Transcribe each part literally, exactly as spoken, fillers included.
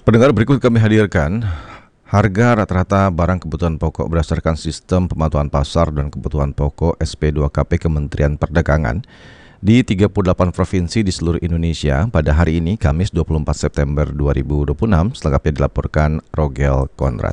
Pendengar, berikut kami hadirkan harga rata-rata barang kebutuhan pokok berdasarkan sistem pemantauan pasar dan kebutuhan pokok S P dua K P Kementerian Perdagangan di tiga puluh delapan provinsi di seluruh Indonesia pada hari ini, Kamis dua puluh empat September dua ribu dua puluh enam. Selengkapnya dilaporkan Rogel Konrad.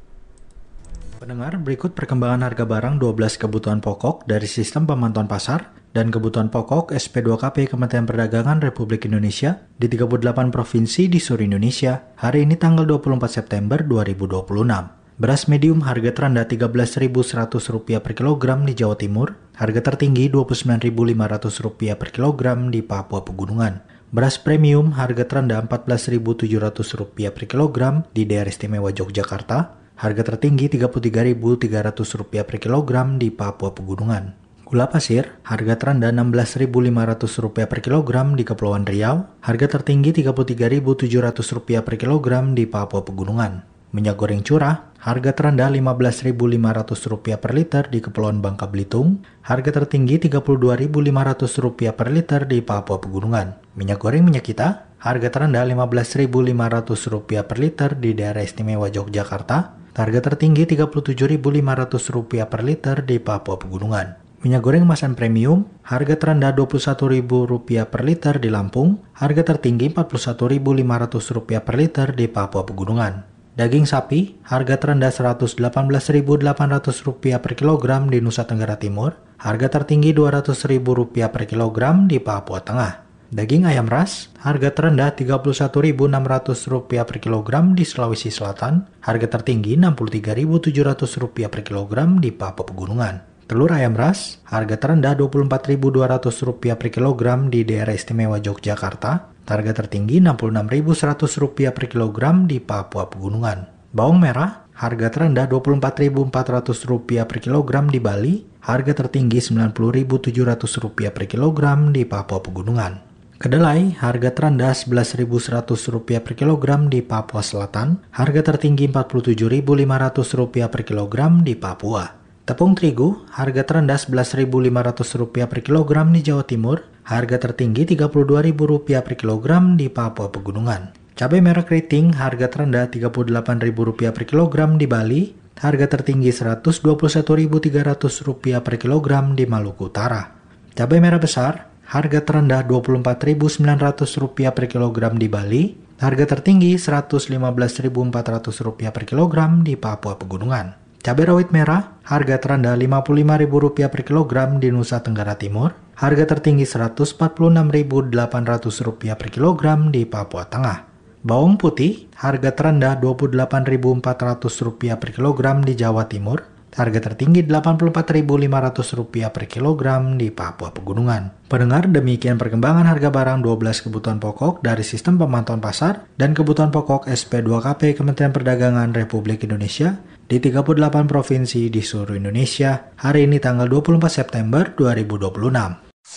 Pendengar, berikut perkembangan harga barang dua belas kebutuhan pokok dari sistem pemantauan pasar dan kebutuhan pokok S P dua K P Kementerian Perdagangan Republik Indonesia di tiga puluh delapan provinsi di seluruh Indonesia hari ini tanggal dua puluh empat September dua ribu dua puluh enam. Beras medium harga terendah tiga belas ribu seratus rupiah per kilogram di Jawa Timur, harga tertinggi dua puluh sembilan ribu lima ratus rupiah per kilogram di Papua Pegunungan. Beras premium harga terendah empat belas ribu tujuh ratus rupiah per kilogram di Daerah Istimewa Yogyakarta, harga tertinggi tiga puluh tiga ribu tiga ratus rupiah per kilogram di Papua Pegunungan. Gula pasir, harga terendah enam belas ribu lima ratus rupiah per kilogram di Kepulauan Riau, harga tertinggi tiga puluh tiga ribu tujuh ratus rupiah per kilogram di Papua Pegunungan. Minyak goreng curah, harga terendah lima belas ribu lima ratus rupiah per liter di Kepulauan Bangka Belitung, harga tertinggi tiga puluh dua ribu lima ratus rupiah per liter di Papua Pegunungan. Minyak goreng minyak kita, harga terendah lima belas ribu lima ratus rupiah per liter di Daerah Istimewa Yogyakarta, harga tertinggi tiga puluh tujuh ribu lima ratus rupiah per liter di Papua Pegunungan. Minyak goreng kemasan premium, harga terendah dua puluh satu ribu rupiah per liter di Lampung, harga tertinggi empat puluh satu ribu lima ratus rupiah per liter di Papua Pegunungan. Daging sapi, harga terendah seratus delapan belas ribu delapan ratus rupiah per kilogram di Nusa Tenggara Timur, harga tertinggi dua ratus ribu rupiah per kilogram di Papua Tengah. Daging ayam ras, harga terendah tiga puluh satu ribu enam ratus rupiah per kilogram di Sulawesi Selatan, harga tertinggi enam puluh tiga ribu tujuh ratus rupiah per kilogram di Papua Pegunungan. Telur ayam ras, harga terendah dua puluh empat ribu dua ratus rupiah per kilogram di Daerah Istimewa Yogyakarta, harga tertinggi enam puluh enam ribu seratus rupiah per kilogram di Papua Pegunungan. Bawang merah, harga terendah dua puluh empat ribu empat ratus rupiah per kilogram di Bali, harga tertinggi sembilan puluh ribu tujuh ratus rupiah per kilogram di Papua Pegunungan. Kedelai, harga terendah sebelas ribu seratus rupiah per kilogram di Papua Selatan, harga tertinggi empat puluh tujuh ribu lima ratus rupiah per kilogram di Papua. Tepung terigu, harga terendah sebelas ribu lima ratus rupiah per kilogram di Jawa Timur, harga tertinggi tiga puluh dua ribu rupiah per kilogram di Papua Pegunungan. Cabai merah keriting, harga terendah tiga puluh delapan ribu rupiah per kilogram di Bali, harga tertinggi seratus dua puluh satu ribu tiga ratus rupiah per kilogram di Maluku Utara. Cabai merah besar, harga terendah dua puluh empat ribu sembilan ratus rupiah per kilogram di Bali, harga tertinggi seratus lima belas ribu empat ratus rupiah per kilogram di Papua Pegunungan. Cabai rawit merah, harga terendah lima puluh lima ribu rupiah per kilogram di Nusa Tenggara Timur, harga tertinggi seratus empat puluh enam ribu delapan ratus rupiah per kilogram di Papua Tengah. Bawang putih, harga terendah dua puluh delapan ribu empat ratus rupiah per kilogram di Jawa Timur, harga tertinggi delapan puluh empat ribu lima ratus rupiah per kilogram di Papua Pegunungan. Pendengar, demikian perkembangan harga barang dua belas kebutuhan pokok dari sistem pemantauan pasar dan kebutuhan pokok S P dua K P Kementerian Perdagangan Republik Indonesia di tiga puluh delapan provinsi di seluruh Indonesia hari ini tanggal dua puluh empat September dua ribu dua puluh enam.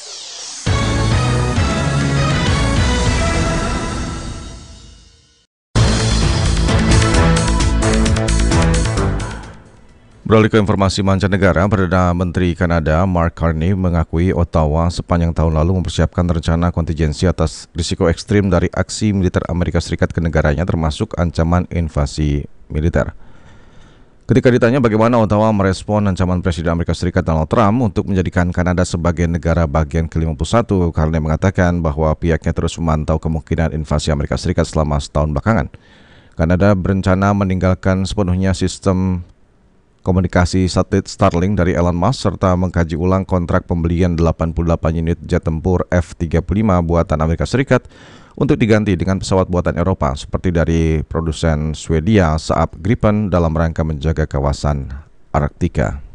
Beralih ke informasi mancanegara, Perdana Menteri Kanada Mark Carney mengakui Ottawa sepanjang tahun lalu mempersiapkan rencana kontingensi atas risiko ekstrim dari aksi militer Amerika Serikat ke negaranya, termasuk ancaman invasi militer. Ketika ditanya bagaimana Ottawa merespon ancaman Presiden Amerika Serikat Donald Trump untuk menjadikan Kanada sebagai negara bagian ke lima puluh satu, Carney mengatakan bahwa pihaknya terus memantau kemungkinan invasi Amerika Serikat selama setahun belakangan. Kanada berencana meninggalkan sepenuhnya sistem komunikasi satelit Starlink dari Elon Musk serta mengkaji ulang kontrak pembelian delapan puluh delapan unit jet tempur F tiga puluh lima buatan Amerika Serikat untuk diganti dengan pesawat buatan Eropa seperti dari produsen Swedia Saab Gripen dalam rangka menjaga kawasan Arktika.